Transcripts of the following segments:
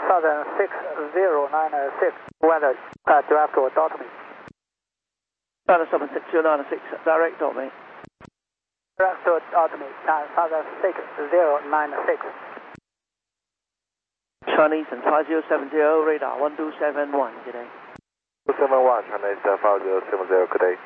6096, weather, direct to dot me. 976096, direct dot me. Direct to dot me, 906096. Chinese and 5070, radar 1271, good day. 271, Chinese 5070, good day.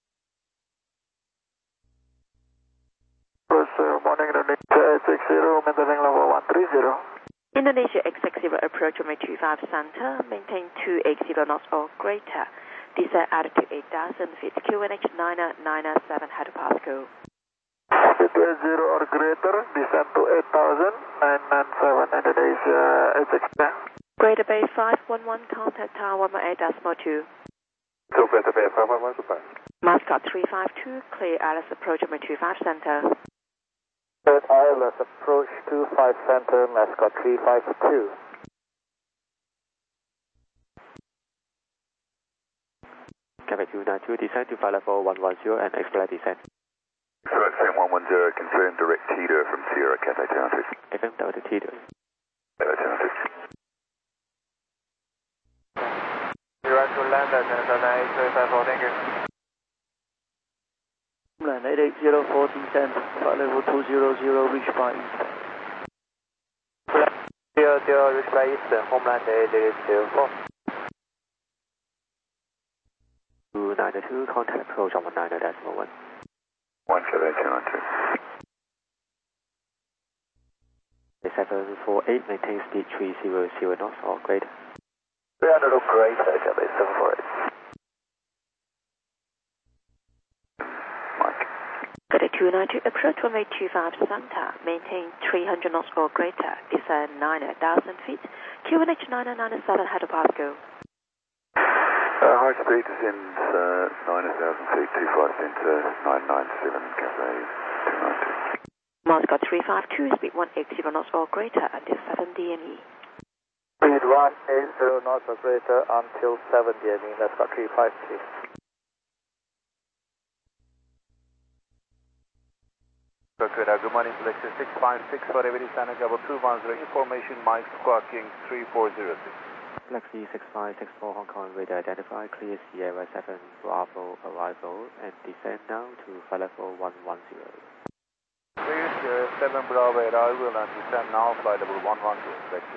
Morning, Indonesia 860, maintaining level 130. Indonesia 860, approach runway 25 center, maintain 280 knots or greater. Descend altitude 8,000 feet, QNH 997, head to Pasco. Speed 20 or greater, descend to 8,997, Indonesia 860. Greater Bay 511, contact tower 18.2. So Greater Bay 511, super. Mascot 352, clear Alice approach runway 25 center. Third ILS approach 25 center, Mascot 352. Cathay 292, descend to flight level 110 and expedite descent. FM 110, confirm direct TEDR from Sierra, Cathay 292. FM Delta TEDR. Cathay 292. You're right to land at 835, thank you. Land 880, 14 cent, flight level 200, reach by east. Reach by eastern, homeland 880. 292, contact approach on 19.1. 178, 748, maintain speed 300 knots or greater. 300 or greater, Cathay 748. Cathay 292, approach runway 25 center, maintain 300 knots or greater. Descend 9,000 feet, QNH 997, head to Pasco. High speed descends 9,000 feet, 25 center, 997, Cathay 292. Mascot 352, speed 180 knots or greater until 7 DME. Speed 180 knots or greater until 7 DME, Mascot 352. Good morning, Flexi 656 for Every Standard Level 210, information Mike squawking 3406. Flexi 6564 Hong Kong, radar identified, clear Sierra 7 Bravo arrival and descend now to flight level 110. Clear Sierra 7 Bravo arrival and descend now flight level 110, Flexi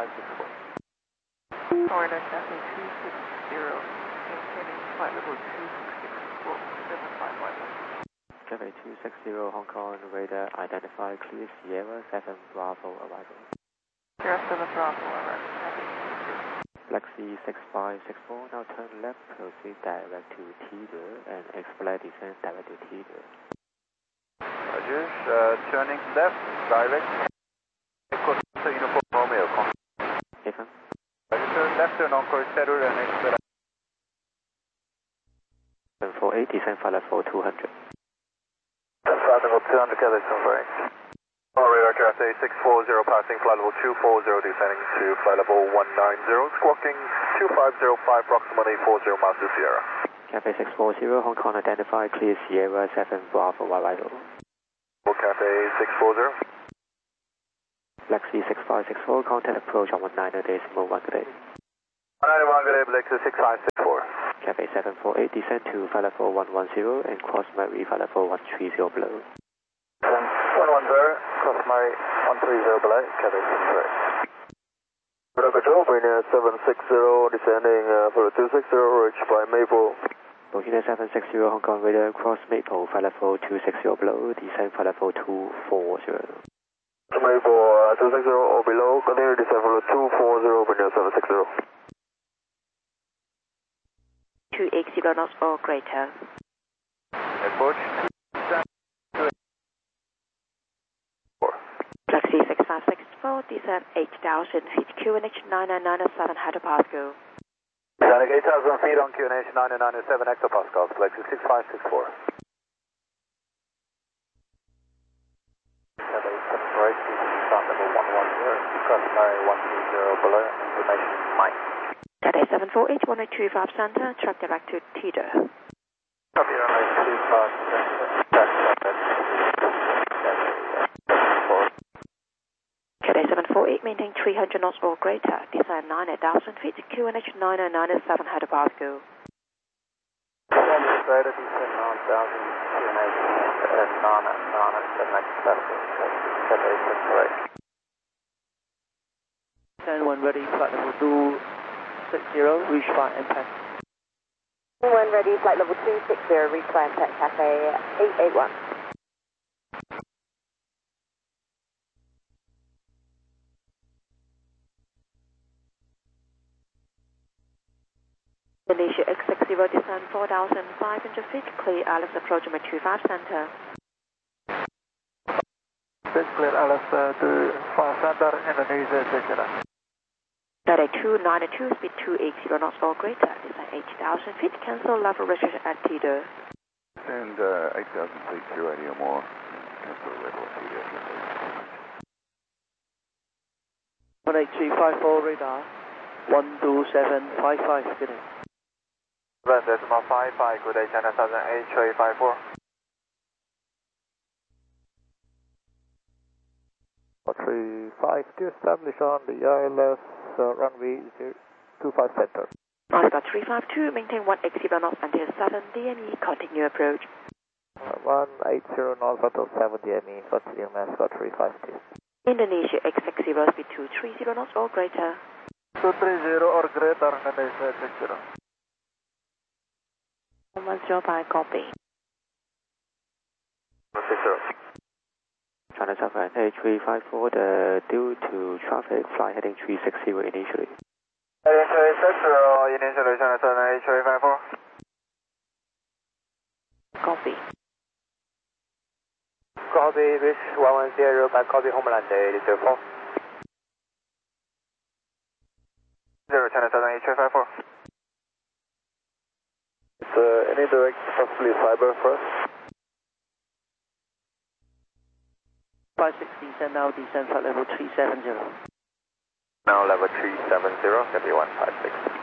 6564. Florida Cathay 260, maintaining flight level 266, 7551. Cathay 260 Hong Kong, radar identified, clear Sierra 7 Bravo arrival. Sierra 7 Bravo arrival, Cathay 260. Flexi 6564, now turn left, proceed direct to TEDR and expedite descent direct to TEDR. Roger, turning left, direct, Uniform Romeo. FM. Roger, turn left, turn on course, TEDR and expedite. 748, descend flight level 200. Flight level 200, Cathay 748. Radar Cathay 640, passing flight level 240, descending to flight level 190, squawking 2505, approximately 40 miles to Sierra. Cathay 640, Hong Kong identified, clear Sierra 7 Bravo arrival. Cathay 640. Flexi 6564, contact approach on 19.1, good day. 191, good day, Flexi 6564. Cathay 748, descend to flight level 110 and cross Murray flight level 130 below. 110, cross Murray 130 below, Cathay 748. Radar control, Bohemia 760, descending for 260, reach by Maple. Bohemia 760 Hong Kong, radar cross Maple, flight level 260 below, descend flight level 240. Maple 260 or below, continue descend for 240, Bohemia 760. 280 knots or greater. Approach. Flexi 6564, descend 8,000 feet, QNH 997, head to Pasco. Descending 8,000 feet on QNH 997, hectopascals, Flexi 6564. Cathay 748, start level 110, cross Murray 130 below, information Mike. Cathay 748, 1025 center, track direct to TEDR. Copy, runway 25 center, track direct to TEDR. Cathay 748, maintain 300 knots or greater. Descend 9,000 feet, QNH 997 head of Pasco. Greater descend 9,000 QNH 997 head of Pasco. Cathay 748. Descend 1 ready, flight level 260, reach flight impact. 1 ready, flight level 260, reach flight impact, Cathay 881. Indonesia X60 descend 4,500 feet, clear Alex approach runway 25 center. Bridge clear Alex 25 center, Indonesia X60. Cathay 292, speed 280 knots or greater, descend 80,000 feet, cancel level restriction at Tido. And 8,000 feet, 280 or more, cancel level at Tido. 18354 radar, 12755, good day. Decimal 55, good day, China Southern H354. 35 to establish on the ILS runway 25 center. Oscar 352, maintain 180 knots until 7 DME, continue approach. 180 knots until 7 DME, continue Oscar 352. Indonesia X60, speed 230 knots or greater. 230 or greater, Indonesia X60. 110 by copy. 60. China Southern H354, due to traffic, fly heading 360 initially. Heading 360, initially China Southern H354. Copy. Copy, wish 110 by copy, Homeland 804. 0 China Southern H354. Any direct possibly cyber first? 560, send now descend flight level 370. Now level 370, copy 156.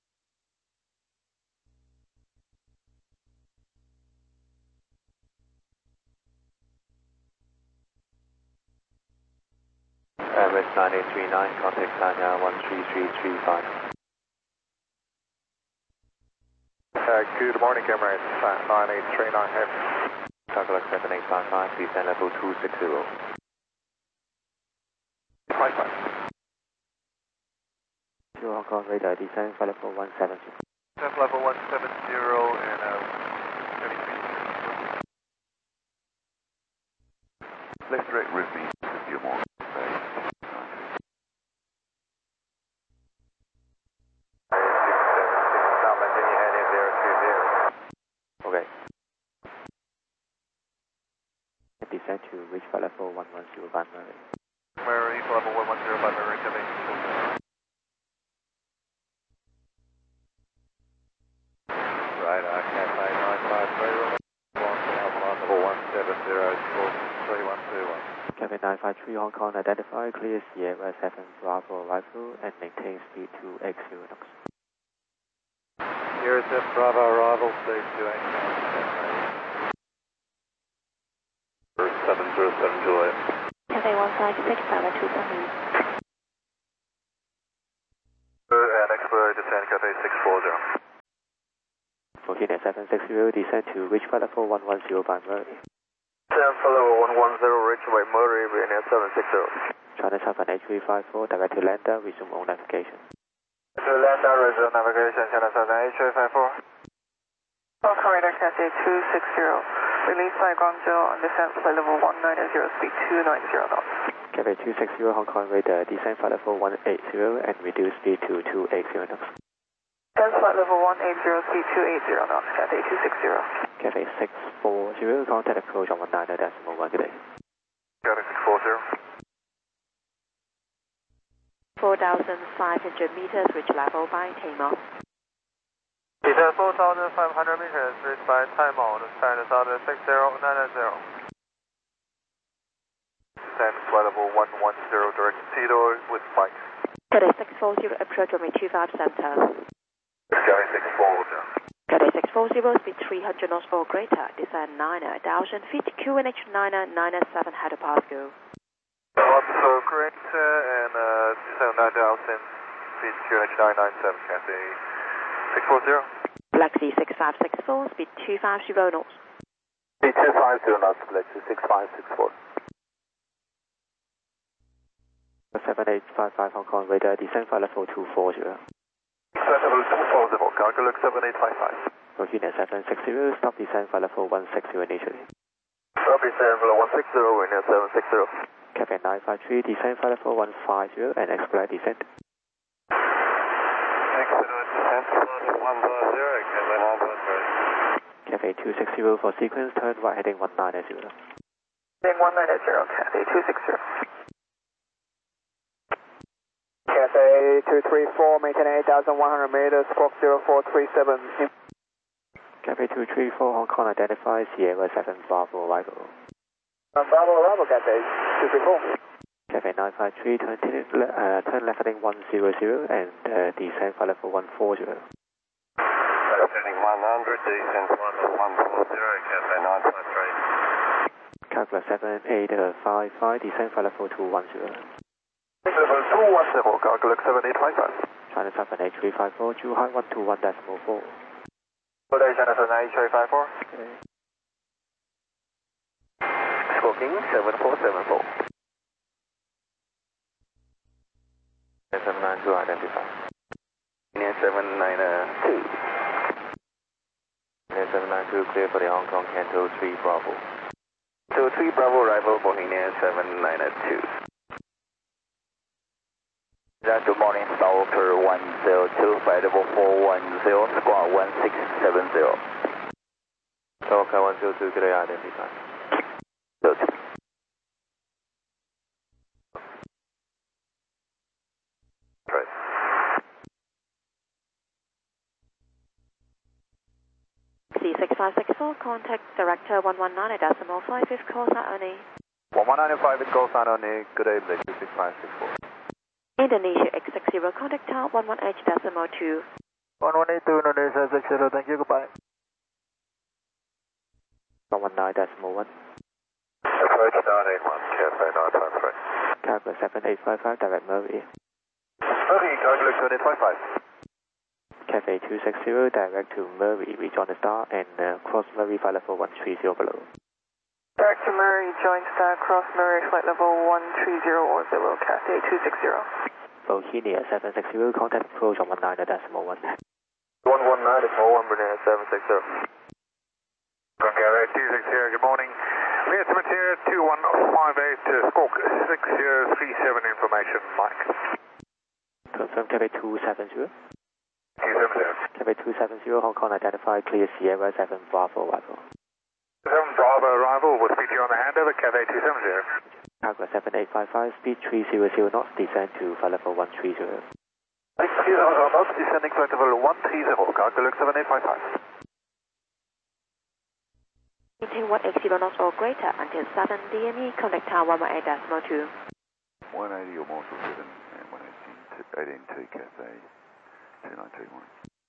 Emirates 9839, contact Sanya 13335. Good morning, Emirates 9839, have Calculus 7855, descend level 260. 55. To Hong Kong radar, descend flight level 170. Descent level 170 and 33. Left direct with me, you're more. Okay. Descend to reach flight level 110 by Murray. Murray, level 110 by Murray, coming. Right, Cathay 953, level 170, Cathay 953 Hong Kong, identify, clear Sierra 7 Bravo arrival and maintain speed 280 knots. Sierra 7 Bravo arrival, stage 280. 707 Juliet. Cathay 156, Tower 2 for me. And expert descend Cathay 640. 14 at 760, descend to reach flight level 110 by Murray. Descend for level 110, reach by Murray, Vienna 760. China Southern H354, direct to lander, resume all navigation. To lander, resume navigation, China Southern H354. Corridor Cathay 260, release by Guangzhou on descent flight level 190, speed 290 knots. Cathay 260 Hong Kong radar, descend flight level 180 and reduce speed to 280 knots. Descent flight level 180, speed 280 knots, Cathay 260. Cathay 640, contact approach on 19.1 today. Cathay 640. 4,500 meters, reach level by takeoff. Descend 4,500 meters, reach by time out, China Southern 6090. Descend flight level 110, direct to Tito with spike. Cathay 640, approach runway 25 center. Sky 640. Cathay 640, speed 300 knots or greater, descend 9,000 feet, QNH 997 head of Pasco. Alpha Greater and 279,000 feet QNH 997 Cathay 640. Black Sea 6564, speed 250 knots. Speed 250 knots, Black Sea 6564. 7855 Hong Kong radar, descend flight level 240. Descent level 240, calculate 7855. Bohemia 760, stop descend flight level 160 initially. Stop descent level 160, Bohemia 760. Cathay 953, descend flight level 150 and expedite descent. Expedite descent, flight level 150, Cathay 953. Cathay 260 for sequence, turn right heading 1980. Heading 1980, Cathay 260. Cathay 234, maintain 8,100 meters, Squawk 0437. Cathay 234 Hong Kong identified Sierra 7 Bravo arrival. Bravo arrival, Cathay 234. Cathay 953, turn left heading 100 and descend flight level 140. Heading 100, descent flight level 140, Cathay 953. Calcula 7855, descend flight level 210. Level 210, calculate 7855. China 78354, Zhuhai 121.4. Today China 78354. Okay. Squawking 7474. 792 identify. 792. 792 clear for the Hong Kong Canto 3 Bravo. So 3 Bravo arrival Bohemia 792. Good morning, Stalker 102, flight level 410, squawk 1670. Stalker 102, good day, identify. 02. Right. C6564, contact Director 119.5 with call sign only. 1195 with call sign only. Good day, Black Sea 6564. Indonesia X60, contact tower 118.2. 1182 Indonesia 60, thank you, goodbye. 119.1. Approach 981, Cathay 953. Calcula 7855, direct Murray. Okay, calculate 7855. Cathay 260, direct to Murray, rejoin the star and cross Murray flight level 130 below. Direct to Murray, join star, cross Murray, flight level 130 or below, Cathay 260. Bohemia 760, contact approach on 19.1. 119.1, Brunei 760. Cathay 260, good morning. We estimate here 2158, Squawk 6037 information, Mike. Confirm Cathay 270. 270. Cathay 270, Hong Kong identified clear Sierra 7 Bravo arrival. 7 Bravo arrival with speed on the handover, Cathay 270. Calcula 7855, speed 300 knots, descend to flight level 130. 300 knots, descending flight level 130, calculate 7855. Maintain 180 knots or greater until 7 DME, contact tower 118.2. 180 or more to 7 and 118 Cathay 2931.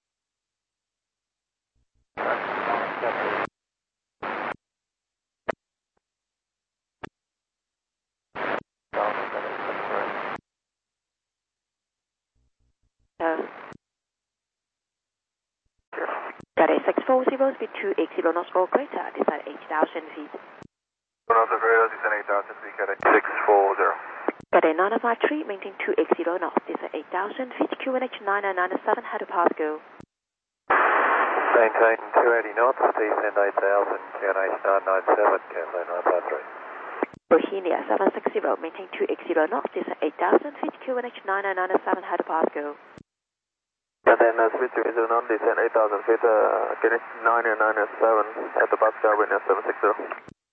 Cathay 640, speed 280 knots or greater, descend 8,000 feet. North of radar, descend 8,000 feet, Cathay 640. Cathay 953, maintain 280 knots, descend 8,000 feet, QNH 9997, head to Pasco. Maintain 280 knots, descend 8,000, QNH 997, Cathay 953. Bohemia 760, maintain 280 knots, descend 8,000 feet, QNH 9997, head to Pasco. And then speed 30 knots, descend 8,000 feet, QNH 997 at the Pasco, Brunei 760.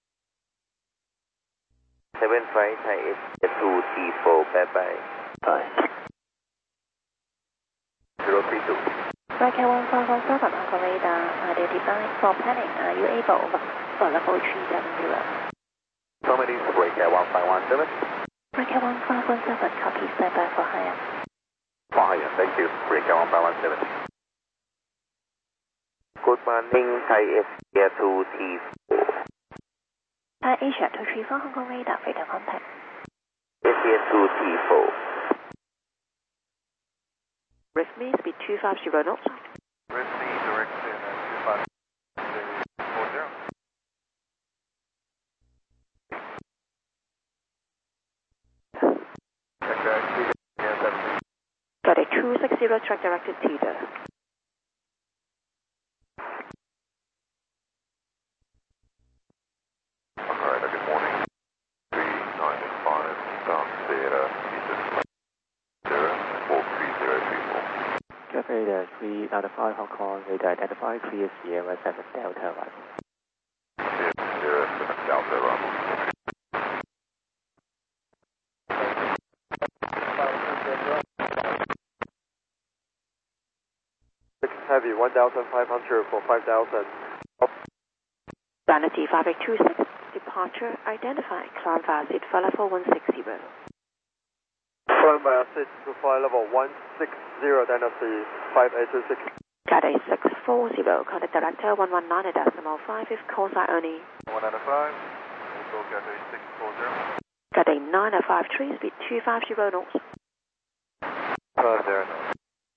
7 flight Thai S2T4, bye-bye. Bye. 032. Right 1517 Hong Kong radar, identified for planning. Are you able for level 370? Somebody's break at 1517. Right 1517, copy, stand by for higher. For higher, thank you. Break at 1517. Good morning, Thai S2T4. Thai Asia 234 Hong Kong radar, freedom contact. clear to T4. With me, speed 250 knots. With me, direct in 25040. Got a 260 track directed teeter. Operator, good morning. 395 South Theatre, Eastern 43034. Cathay 395 Hong Kong, radar identified, clear Sierra 7 Delta arrival. Sierra 7 Delta arrival. Heavy 1,500 for 5,000. Vanity 5826, departure identified, climb via seat flight level 160. Climb via seat to flight level 160, Dynasty 5826. Got a 640, contact director 119.5 if call sign only. 195, also Cathay 640. Got a 9053, speed 250 knots. 50 knots.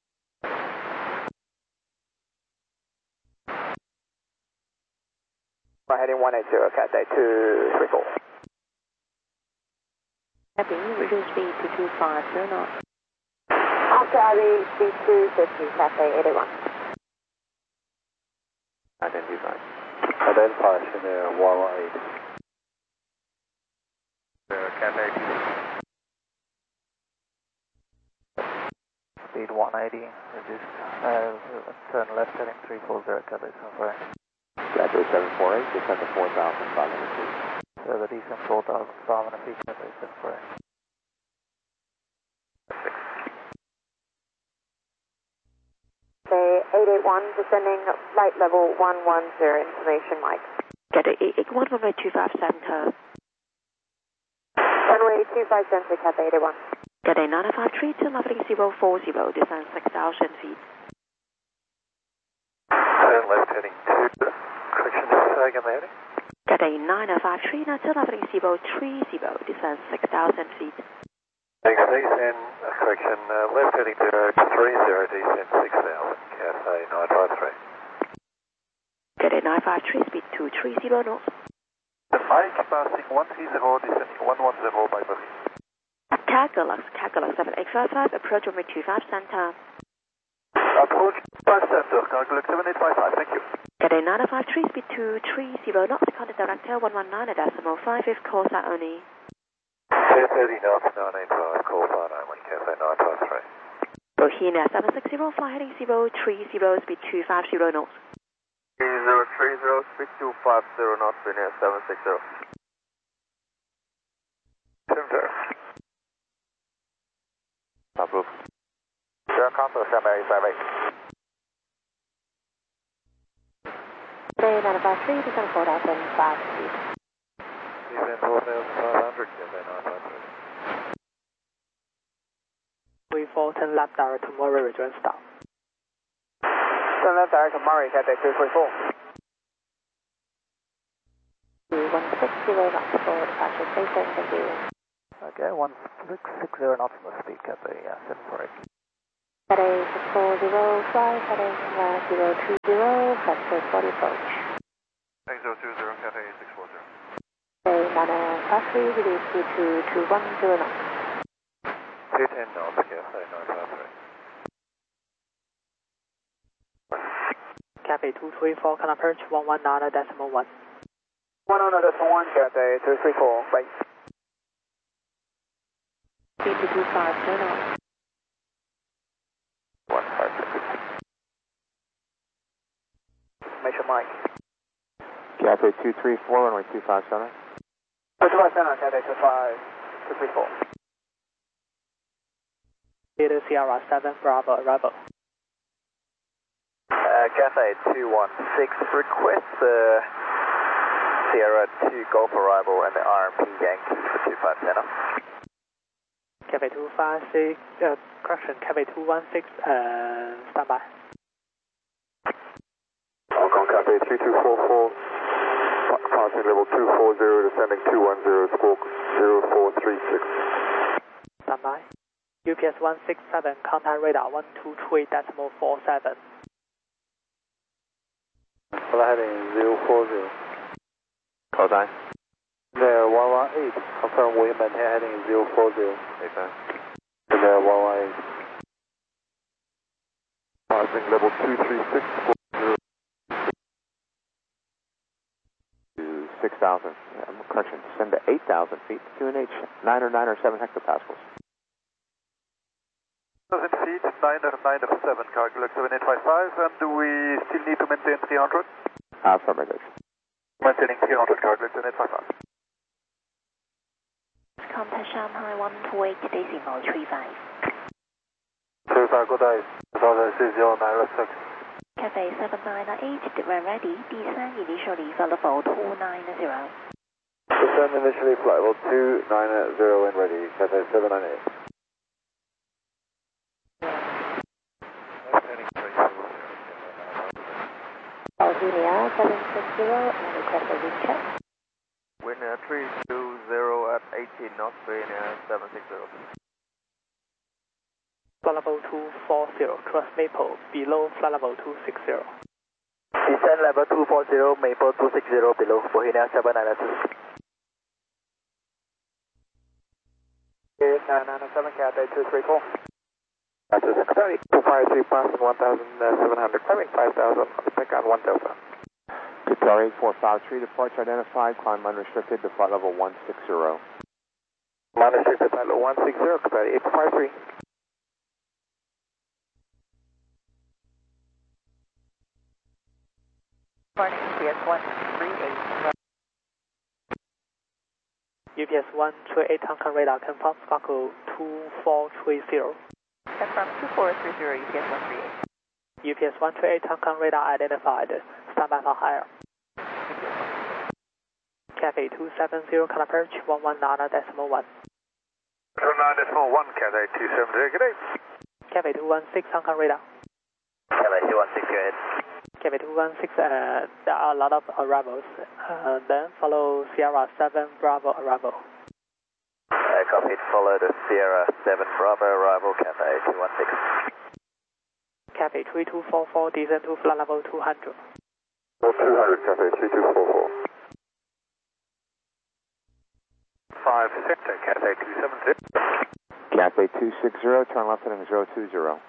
Heading 180, Cathay 234. Happy, reduce speed to 250 knots. Oscar Abbey, speed 250, Cathay 881. Identified. Identified in 118. Cathay Speed 180, reduced, turn left heading 340, Cathay 748. Cathay 748, descend to 4,500 feet. Further descent 4,500 feet, Cathay 748. Say 881, descending flight level 110, information Mike. Got a 881, runway 25 center. Runway 25 center, Cathay 881. Got a 953 to leveling 040, descend 6,000 feet. Turn left heading 2. Correction, say again the heading. Got a 9053 now to leveling 030, descend 6,000 feet. Thanks, descend, correction, left heading 030, descend 6,000, Cathay 953. Got a 953, speed 230 knots. Mike, passing 130, descending 110 by booking. Calculus 7855, approach runway 25 center. Approach 5 center, calculus 7855, thank you. Got a 953, speed 230 knots, contact director 119.5 if call sign only. 230 knots, 985, call sign only, Cathay 953. Bohemia 760, fly heading 030, speed 250 knots. 030, speed 250 knots, Bohemia 760. Center. Approved. Sierra Console 7858. Today 953, descend 4,500 feet. Descend 4,500, Cathay 953. 340, left direct to Murray, return stop. Turn left direct to Murray, Cathay 234. 160 knots for departure station, thank you. Okay, 1660 knots for speed, Cathay 748. Cathay 640, fly heading 020, vector 40 approach. 6020, Cathay 640. Say 953, reduce speed to 210 knots. 210 knots, Cathay 953. Cathay 234, can approach 119.1. 100.1, Cathay 234, bye. Speed to 250 knots. 156. Information Mike. Cathay 234, runway 25 center. 25 center, Cathay 234. Theater Sierra 7, Bravo, arrival. Cathay 216, request Sierra 2 Golf arrival and the RMP Yankee for 25 center. Cathay 256, correction, Cathay 216, standby. Hong Kong Cathay 3244, passing level 240, descending 210, squawk 0436. standby. UPS 167, contact radar 123.47. Flight heading 040. Call sign. There 118, confirm we maintain heading 040. Okay. There 118. Passing level 236. To 6,000. Correction, descend to 8,000 feet. QNH 9 or 9 or 7 hectopascals. 1,000 feet, 997, calculate 7855, and do we still need to maintain 300? Affirmative. Maintaining 300, calculate 7855. Contact Shanghai 128.35. 35, good day. 203096. Cafe 7998, when ready, descend initially for level 290. Descend initially, flight level 290 when ready, Cafe 798. Algeria 760 and request a wind check. Wind 320 at 18 knots, being 760. Flight level 240, cross Maple, below flight level 260. Descend level 240, Maple 260 below, Bohemia 792. 997, Cathay 234. Secretary, 253, passing 1,700, climbing 5,000, pick on 1 Delta. Qatari 453, departure identified, climb unrestricted to flight level 160. Unrestricted, flight level 160, Qatari 853. Morning, UPS 138. UPS 138, Hong Kong radar, confirm Squawk 2430. Confirm 2430, UPS 138. UPS 128, Hong Kong radar identified, standby for higher. Cafe 270, color approach 119.1. 119.1, Cathay 270, good day. Cafe 216, Hong Kong radar. Cafe 216, go ahead. Cafe 216, there are a lot of arrivals. Then follow Sierra 7 Bravo arrival. Copied, follow the Sierra 7 Bravo arrival, Cafe 216. Cafe 3244, descend to flight level 200. 200, Cafe 3244. 5 Sector, Cathay 270. Cathay 260, turn left heading 020. 020,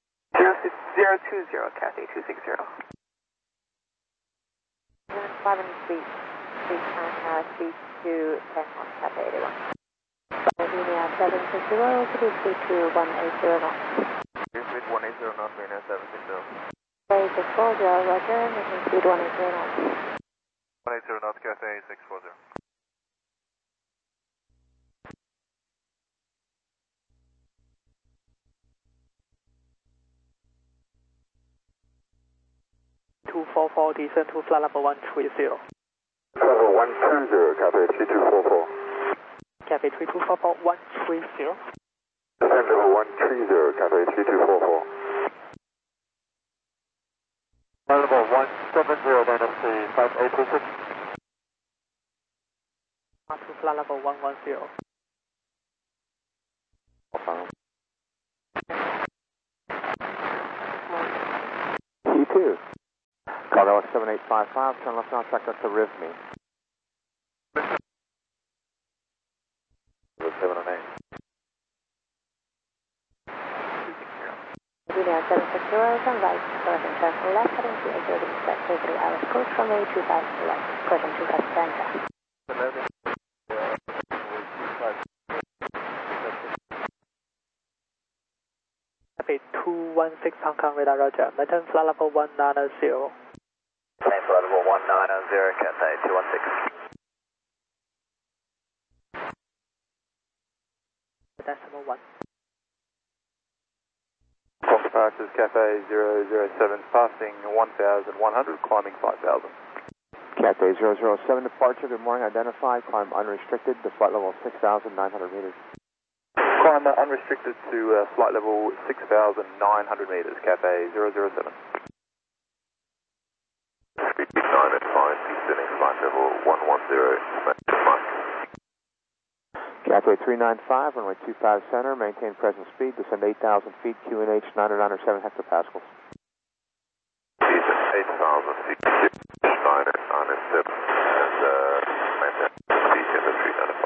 Cathay 260. 7 feet, please contact 3210 on Cafe 81. Bohemia 760, please speed to 180 knots. Please speed 180 knots, being 760. Cafe 640, roger, making speed 180 knots. 180 knots, Cathay 640. Descend to flight level 130. Level 120, Cathay 3244. Cafe 3244, 130. Descend level 130, Cathay 3244. Level 170, NFC 5826. To flight level 110. T2. Cargo 7855, turn left now, track up to Rivme. 7 and 8. Bohemia 760, turn right, correction, turn left, heading to 80 expect 3 hours coach from a 25 left, correction 25 center. Cafe 216, Hong Kong radar, roger, maintain flight level 190. Same flight level 190, Cathay 216. Decimal 1. Fox departures, Cathay 007, passing 1,100, climbing 5,000. Cathay 007, departure, good morning, identified, climb unrestricted to flight level 6,900 meters. Climb unrestricted to flight level 6,900 meters, Cathay 007. Speed 9 at 5, descending flight level 110, Mike. Cathay 395, runway 25 center, maintain present speed, descend 8,000 feet, QNH 997 hectopascals. 8,000 feet, 997, and maintain speed in the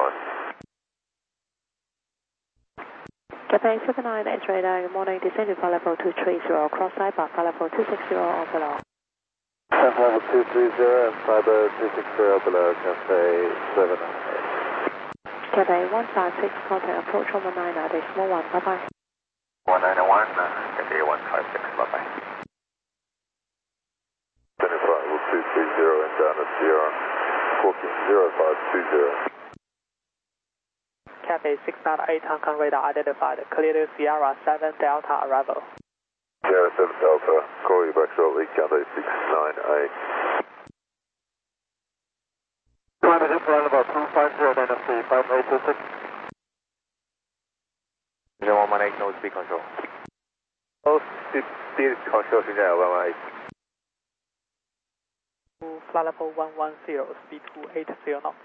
395. Cathay 798 radar, good morning, descend to flight level 230, cross side bar, flight level 260 on below. Flight level 230 and fiber 260 below, Cathay 798. Cathay 156, contact approach 119, decimal 1, bye-bye. 191, Cathay 156, bye-bye. Flight level 230 and down at Sierra, squawking 0520. Cathay 698 Hong Kong radar identified, clear to Sierra 7 Delta arrival. Sierra 7 Delta, call you back shortly, Cathay 698. Climate flight level 250, NFC 5826. 0118, no speed control. Oh, speed control 现在有118。 Flight level 110, speed 280 knots.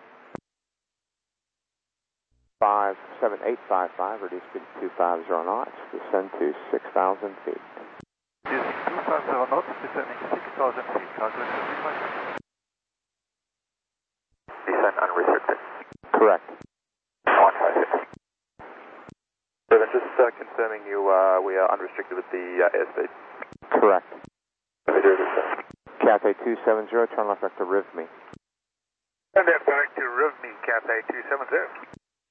57855, reduce speed to 250 knots, descend to 6,000 feet. Using 250 knots, descending 6,000 feet, calculation 356. Descend unrestricted. Correct. 156. Just confirming you, we are unrestricted with the airspeed. Correct. Video descent. Cathay 270, turn left vector RIV me. And then back to RIV-me, Cathay 270.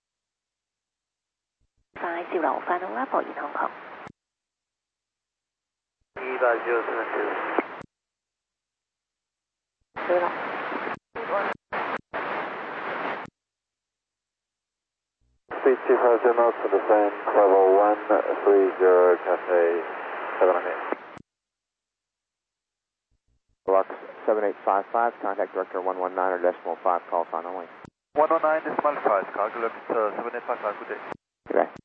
5-0, final level in Hong Kong. 15072. 0. Speed 250 knots to descend, level 130, Cathay 798. Lux 7855, contact director 119 or decimal 5, call sign only. 119 decimal 5, calculate 7855, good day. Good day.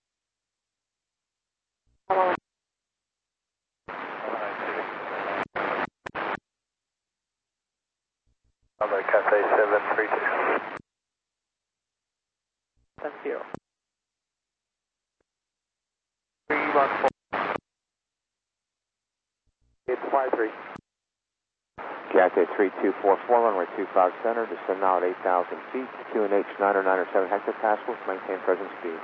Hello, Cathay 732. 10. 314. 853. Cathay 3244, runway 25 center, descend now at 8,000 feet, QNH 997 hectopascals, maintain present speed.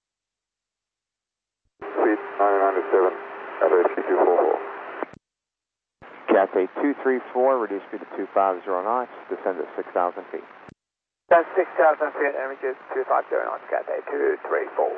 Speed 997, Cathay 3244. Cathay 234, reduce speed to 250 knots, descend at 6,000 feet. That's 6,000 feet, and just 250 knots, Cathay 234.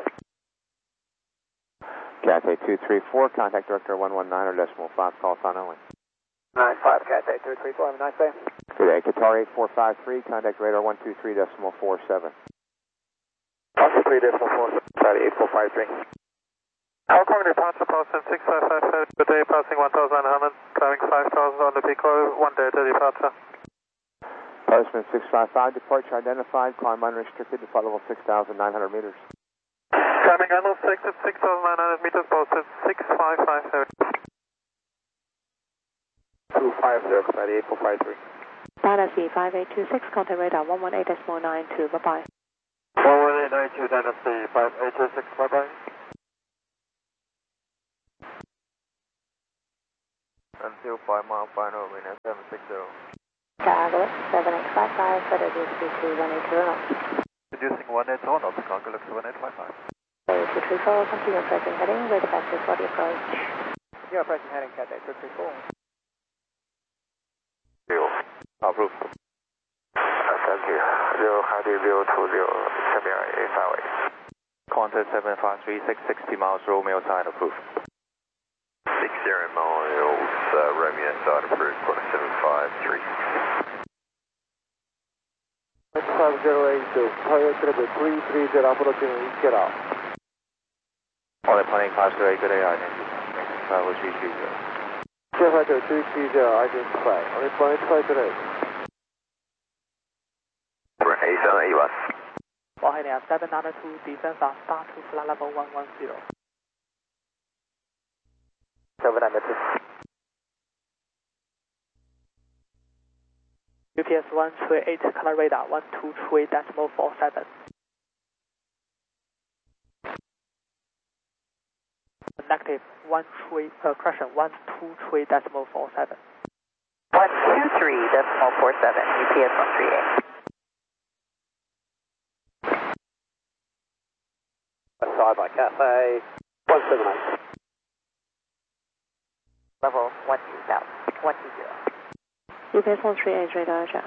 Cathay 234, contact director 119 or decimal 5, call sign only. 95, Cathay 234, have a nice day. Good day, Qatar 8453, contact radar 123 decimal 47. 123 decimal 47, 8453. Hong Kong departure Boston 6555, good day, passing 1,100, climbing 5,000 on the Pico, 1 Delta departure. Postman 655, departure identified, climb unrestricted to flight level 6,900 meters. Climbing unrestricted 6,900 meters, Boston 6557. 250, Cathay 8453. Dynasty 5826, contact radar 118.92, bye-bye. 11892, Dynasty 5826, bye-bye. Until 5 mile final, wind 760. Chicago 7855, further reduce speed to 180 knots. Reducing 180 knots, calculate 7855. 234, continue present heading, ready factor for the approach. Continue present heading, Cathay 234. Approved. Thank you. 0-626, 758 Contact 753, 660 miles, Romeo side approved. 60 miles, Romeo side approved, quarter 753. 5082, Toyota level 330, approaching get out. On the planning 508, good day, identify. Travel 330. 330, identify. On the planning 508. We're 8781. Wahania 792, descend on start to flight level 110. 792. UPS 138, color radar 123.47. negative 123.47. 123.47, UPS 138. Side by Cathay 178. Level 120. UPS 138, radar check.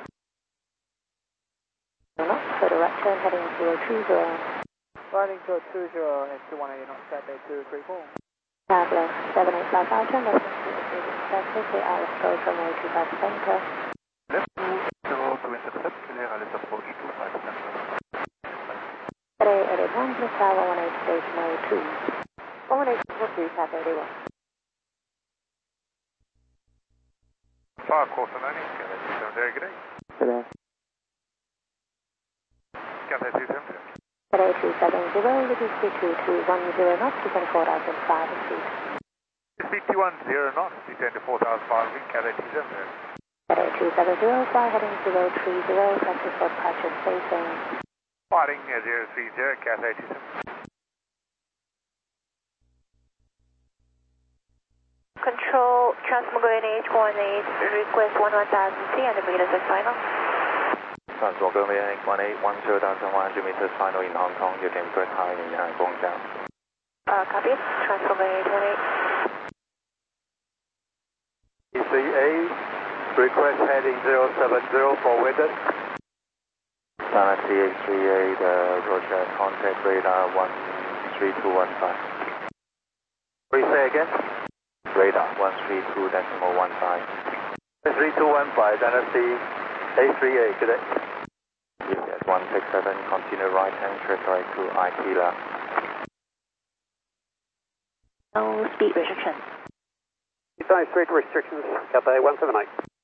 For direct turn heading 020. Riding 020 and 218 knots, Cathay 234. Traveler 7855, turn left into KR approach runway 25 center. Left 20 to intercept, clear Alice approach 25 center. Cathay 881, please tower 18 station 02. 118 Cathay 81. Fire course and landing, Cathay 270, good day. Good day. Cathay 270. Cathay 270, reduce speed to 210 knots, descend 4,005 feet. Speed 210 knots, descend to 4,005 feet, Cathay 270. Cathay 270, fly heading 030, practice for departure spacing. Firing 030, Cathay 270. Control, Transmogene H18, request 11,000 feet and the meters is final. Transmogene H18, 10,100 meters final in Hong Kong. You can request high in Hong Kong. Copy, Transmogene H18. ECA, request heading 070 for weather. China CH38, Roger, contact radar 13215. Please say again. Radar 132.15. 3215, Dynasty A38, good day. Yes, 167, continue right hand, trajectory to Aikila. No speed restriction. Size speed restrictions, Cathay 178.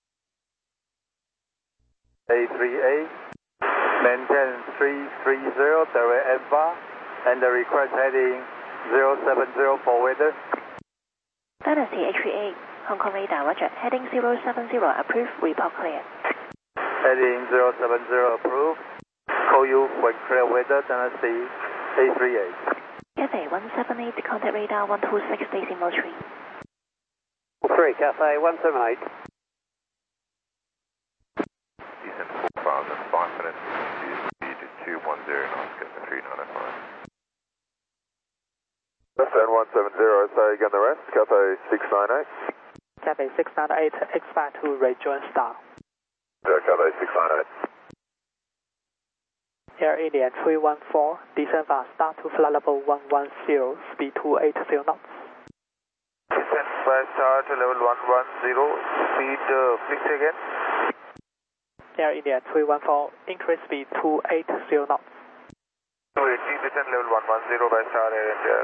A3A, maintain 330, direct EVA, and the request heading 070 for weather. Dynasty H38, Hong Kong radar, roger. Heading 070, approved, report clear. Heading 070 approved. Call you when clear weather, Dynasty A38. Cathay 178, contact radar 126, decimal 3. 3, Cathay 178. Descent 4,005 minutes, speed 210 knots, Cathay 395. Descent 170, say again the rest, Cathay 698. Cathay 698, expect to rejoin star. Cathay 698. Air India 314, descend fast, start to flight level 110, speed 280 knots. Descent by star to level 110, speed, please say again. Air India 314, increase speed 280 knots. 280, descent level 110 by star Air India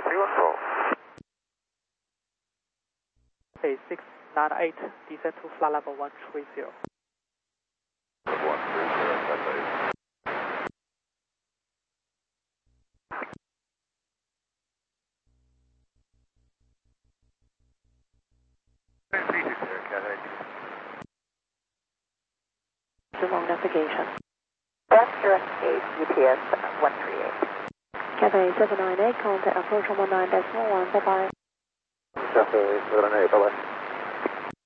314. Cathay 698, descend to flight level 130. 130, Cathay. Wrong navigation. That's direct 8, UPS 138. Cathay 798, contact approach on 19.1, bye-bye. Cathay 798, bye-bye.